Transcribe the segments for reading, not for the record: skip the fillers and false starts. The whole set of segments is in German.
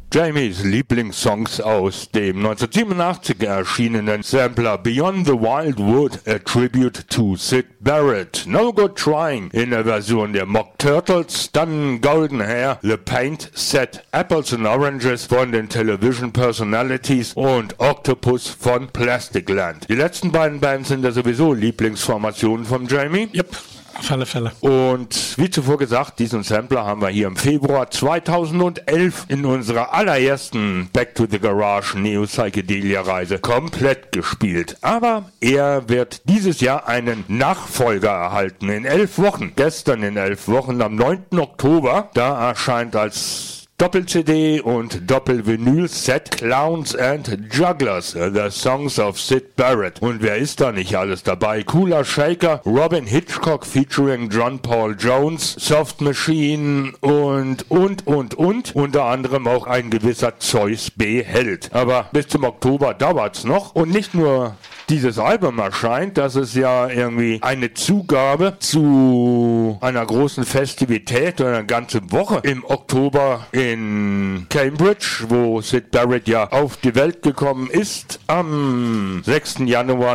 Jamies Lieblingssongs aus dem 1987 erschienenen Sampler Beyond the Wildwood, a Tribute to Syd Barrett. No Good Trying in der Version der Mock Turtles, dann Golden Hair, The Paint Set, Apples and Oranges von den Television Personalities und Octopus von Plastic Land. Die letzten beiden Bands sind ja sowieso Lieblingsformationen von Jamie. Yep. Auf alle Fälle. Und wie zuvor gesagt, diesen Sampler haben wir hier im Februar 2011 in unserer allerersten Back to the Garage Neo Psychedelia Reise komplett gespielt. Aber er wird dieses Jahr einen Nachfolger erhalten in 11 Wochen. Gestern in 11 Wochen, am 9. Oktober, da erscheint als Doppel-CD und Doppel-Vinyl-Set Clowns and Jugglers, The Songs of Syd Barrett. Und wer ist da nicht alles dabei? Cooler Shaker, Robin Hitchcock featuring John Paul Jones, Soft Machine und. Unter anderem auch ein gewisser Zeus B. Held. Aber bis zum Oktober dauert's noch. Und nicht nur dieses Album erscheint, das ist ja irgendwie eine Zugabe zu einer großen Festivität, eine ganze Woche im Oktober in Cambridge, wo Syd Barrett ja auf die Welt gekommen ist. Am 6. Januar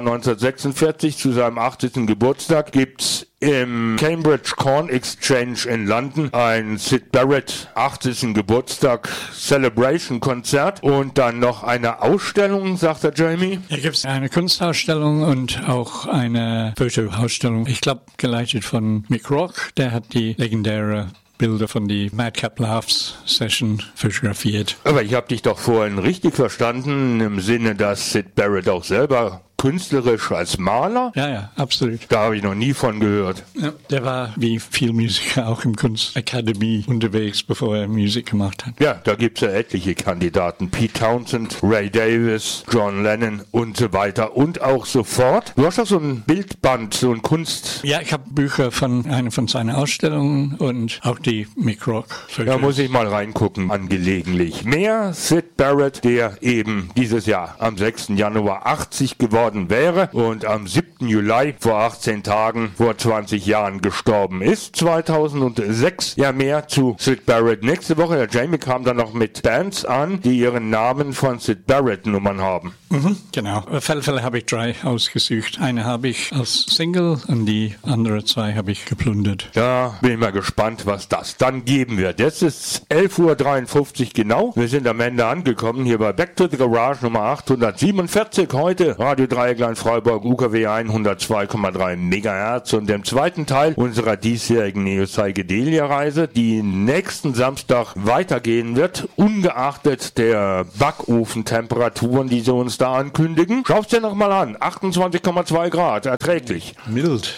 1946 zu seinem 80. Geburtstag gibt's im Cambridge Corn Exchange in London ein Syd Barrett 80. Geburtstag Celebration Konzert und dann noch eine Ausstellung, sagt der Jamie. Hier gibt es eine Kunstausstellung und auch eine Fotoausstellung. Ich glaube, geleitet von Mick Rock. Der hat die legendäre Bilder von die Madcap Laughs Session fotografiert. Aber ich habe dich doch vorhin richtig verstanden, im Sinne, dass Syd Barrett auch selber künstlerisch als Maler? Ja, absolut. Da habe ich noch nie von gehört. Ja, der war wie viele Musiker auch im Kunstakademie unterwegs, bevor er Musik gemacht hat. Ja, da gibt es ja etliche Kandidaten. Pete Townsend, Ray Davies, John Lennon und so weiter und auch so fort. Du hast doch so ein Bildband, so ein Kunst... Ja, ich habe Bücher von einer von seinen Ausstellungen und auch die Mick Rock. Da muss ich mal reingucken, angelegentlich. Mehr Syd Barrett, der eben dieses Jahr am 6. Januar 80 geworden wäre und am 7. Juli vor 18 Tagen, vor 20 Jahren gestorben ist, 2006. Ja, mehr zu Syd Barrett nächste Woche. Der Jamie kam dann noch mit Bands an, die ihren Namen von Syd Barrett Nummern haben. Genau. Auf alle Fälle habe ich 3 ausgesucht. Eine habe ich als Single und die andere 2 habe ich geplündert. Da bin ich mal gespannt, was das dann geben wird. Jetzt ist 11:53 Uhr genau. Wir sind am Ende angekommen hier bei Back to the Garage Nummer 847. Heute Radio Dreieckland Freiburg UKW 102,3 MHz und dem zweiten Teil unserer diesjährigen Neo Psychedelia Reise, die nächsten Samstag weitergehen wird, ungeachtet der Backofentemperaturen, die sie uns da ankündigen. Schau's dir noch mal an. 28,2 Grad, erträglich. Mild.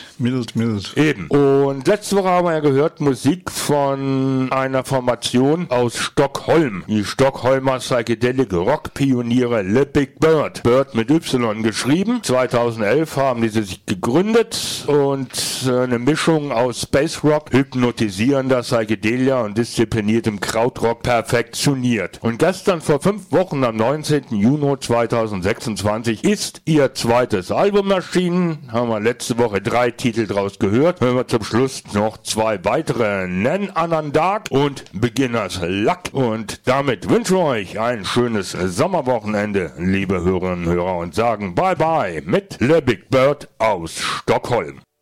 Eben. Und letzte Woche haben wir ja gehört, Musik von einer Formation aus Stockholm. Die Stockholmer Psychedelic Rock Pioniere Le Big Bird. Bird mit Y geschrieben. 2011 haben die sich gegründet und eine Mischung aus Space Rock, hypnotisierender Psychedelia und diszipliniertem Krautrock perfektioniert. Und gestern vor 5 Wochen am 19. Juni 2026 ist ihr zweites Album erschienen. Haben wir letzte Woche 3 Titel draus gehört. Hören wir zum Schluss noch 2 weitere. Nen Anandak und Beginners Luck. Und damit wünschen wir euch ein schönes Sommerwochenende, liebe Hörerinnen und Hörer, und sagen Bye Bye mit Le Big Bird aus Stockholm.